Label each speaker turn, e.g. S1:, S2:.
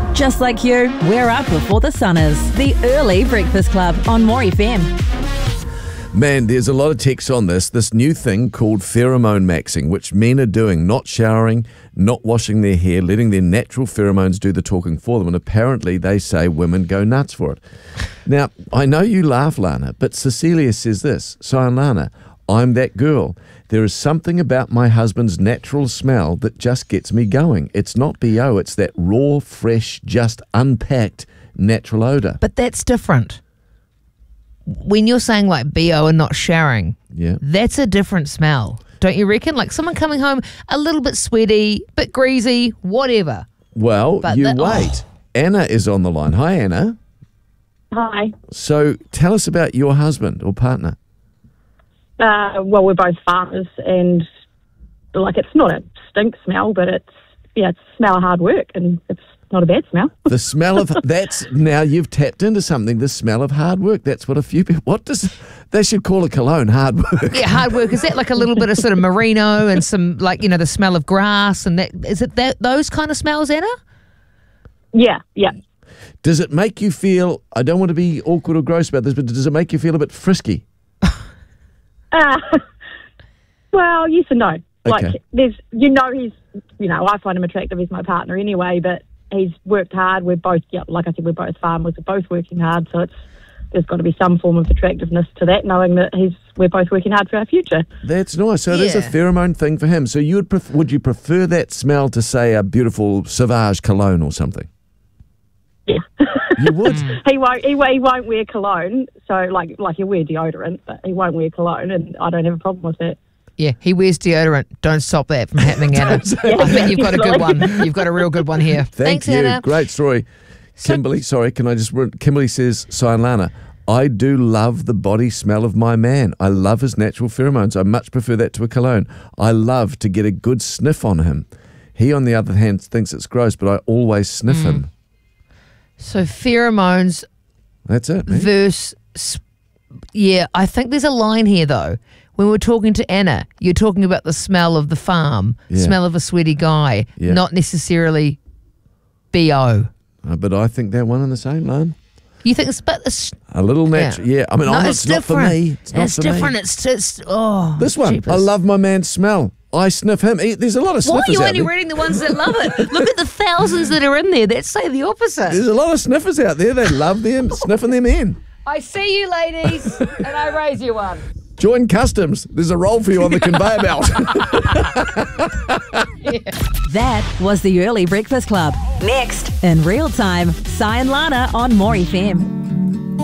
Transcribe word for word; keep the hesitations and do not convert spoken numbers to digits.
S1: Just like you, we're up before the sun is. The Early Breakfast Club on More F M.
S2: Man, there's a lot of text on this, this new thing called pheromone maxing, which men are doing, not showering, not washing their hair, letting their natural pheromones do the talking for them. And apparently they say women go nuts for it. Now, I know you laugh, Lana, but Cecilia says this, Cyan Lana, I'm that girl. There is something about my husband's natural smell that just gets me going. It's not B O, it's that raw, fresh, just unpacked natural odour.
S3: But that's different. When you're saying like B O and not showering,
S2: Yeah.
S3: that's a different smell. Don't you reckon? Like someone coming home a little bit sweaty, bit greasy, whatever.
S2: Well,
S3: But
S2: you
S3: the-
S2: wait.
S3: oh.
S2: Anna is on the line. Hi, Anna.
S4: Hi.
S2: So tell us about your husband or partner.
S4: Uh, well, we're both farmers, and like it's not a stink smell, but it's yeah, it's a smell of hard work, and it's not a bad smell.
S2: The smell of that's now you've tapped into something. The smell of hard work. That's what a few people. What does they should call a cologne? Hard work.
S3: Yeah, hard work. Is that like a little bit of sort of merino and some like, you know, the smell of grass and that? Is it that those kind of smells, Anna?
S4: Yeah, yeah.
S2: Does it make you feel? I don't want to be awkward or gross about this, but does it make you feel a bit frisky?
S4: Uh, well, yes and no. Like
S2: Okay.
S4: there's, you know, he's, you know, I find him attractive. He's my partner anyway, but he's worked hard. We're both, yeah, like I said, we're both farmers. We're both working hard, so it's there's got to be some form of attractiveness to that, knowing that he's we're both working hard for our future.
S2: That's nice. So it is a
S3: Yeah.
S2: pheromone thing for him. So you would pref- would you prefer that smell to say a beautiful Sauvage cologne or something?
S4: Yeah.
S2: You would.
S4: He won't. He, he won't wear cologne. So, like, like he'll wear deodorant, but he won't wear cologne, and I don't have a problem with that.
S3: Yeah, he wears deodorant. Don't stop that from happening, Anna. I think you've got a good one. You've got a real good one here.
S2: Thank
S3: Thanks,
S2: you.
S3: Anna.
S2: Great story. Kimberly, sorry, can I just... Kimberly says, Cyan Lana, I do love the body smell of my man. I love his natural pheromones. I much prefer that to a cologne. I love to get a good sniff on him. He, on the other hand, thinks it's gross, but I always sniff
S3: Mm.
S2: him.
S3: So pheromones
S2: That's it, man.
S3: versus, sp- yeah, I think there's a line here though. When we're talking to Anna, you're talking about the smell of the farm,
S2: Yeah.
S3: smell of a sweaty guy,
S2: Yeah.
S3: not necessarily B O.
S2: Uh, but I think they're one and the same, man.
S3: You think it's, but it's,
S2: A little natural. Yeah. I mean,
S3: no,
S2: I'm not,
S3: it's
S2: it's not for
S3: different.
S2: me. It's not
S3: It's
S2: for
S3: different.
S2: me.
S3: It's, it's, oh.
S2: This one,
S3: jeepers.
S2: I love my man's smell. I sniff him. He- There's a lot of
S3: Why are
S2: sniffers
S3: you
S2: out
S3: only
S2: there.
S3: reading the ones that love it? Look at the thousands that are in there that say the opposite.
S2: There's a lot of sniffers out there. They love them sniffing them in.
S3: I see you, ladies, and I raise you one.
S2: Join customs. There's a role for you on the conveyor belt.
S1: That was the Early Breakfast Club. Next, in real time, Cyan Lana on More F M.